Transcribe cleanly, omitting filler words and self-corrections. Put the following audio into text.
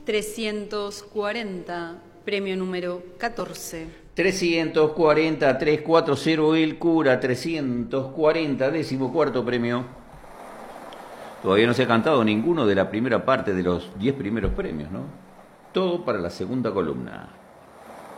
340, premio número 14. 340, 340 el cura, 340, 14º premio. Todavía no se ha cantado ninguno de la primera parte de los 10 primeros premios, ¿no? Todo para la segunda columna.